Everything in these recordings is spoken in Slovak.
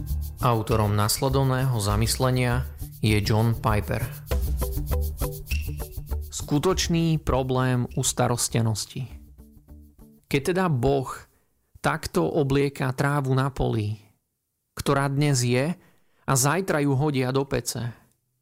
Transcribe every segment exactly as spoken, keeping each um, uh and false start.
Autorom nasledovného zamyslenia je John Piper. Skutočný problém ustarostenosti. Keď teda Boh takto oblieka trávu na poli, ktorá dnes je a zajtra ju hodia do pece,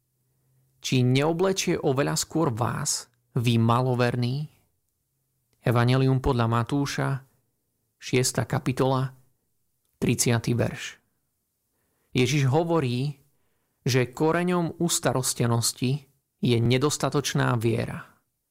či neoblečie oveľa skôr vás, vy maloverní? Evanjelium podľa Matúša, šiesta kapitola, tridsiaty verš. Ježiš hovorí, že koreňom ustarostenosti je nedostatočná viera.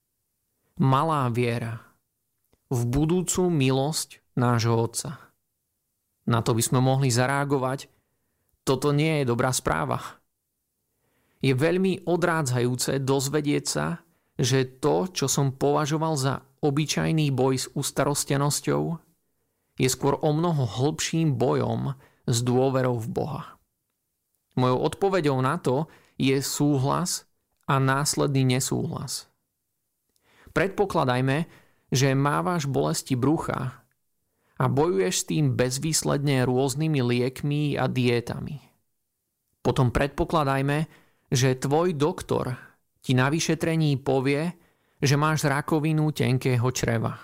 Malá viera v budúcu milosť nášho Otca. Na to by sme mohli zareagovať: toto nie je dobrá správa. Je veľmi odrádzajúce dozvedieť sa, že to, čo som považoval za obyčajný boj s ustarostenosťou, je skôr o mnoho hlbším bojom s dôverou v Boha. Mojou odpoveďou na to je súhlas a následný nesúhlas. Predpokladajme, že mávaš bolesti brucha a bojuješ s tým bezvýsledne rôznymi liekmi a diétami. Potom predpokladajme, že tvoj doktor ti na vyšetrení povie, že máš rakovinu tenkého čreva.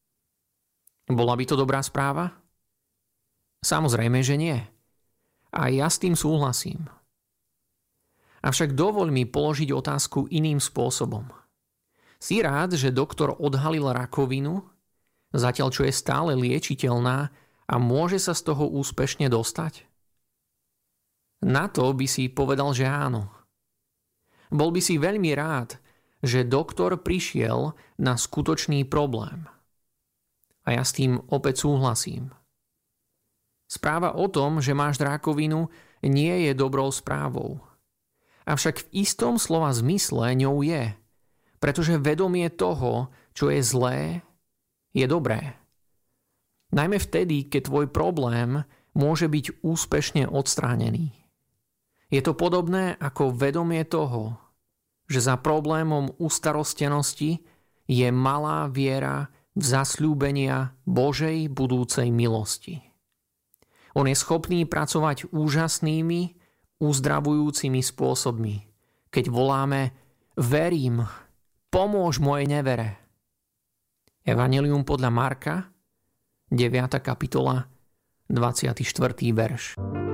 Bola by to dobrá správa? Samozrejme, že nie. A ja s tým súhlasím. Avšak dovoľ mi položiť otázku iným spôsobom. Si rád, že doktor odhalil rakovinu, zatiaľ čo je stále liečiteľná a môže sa z toho úspešne dostať? Na to by si povedal, že áno. Bol by si veľmi rád, že doktor prišiel na skutočný problém. A ja s tým opäť súhlasím. Správa o tom, že máš rakovinu, nie je dobrou správou. Avšak v istom slova zmysle ňou je, pretože vedomie toho, čo je zlé, je dobré. Najmä vtedy, keď tvoj problém môže byť úspešne odstránený. Je to podobné ako vedomie toho, že za problémom ustarostenosti je malá viera v zasľúbenia Božej budúcej milosti. On je schopný pracovať úžasnými, uzdravujúcimi spôsobmi, keď voláme: verím, pomôž mojej nevere. Evanjelium podľa Marka, deviata kapitola, dvadsiaty štvrtý verš.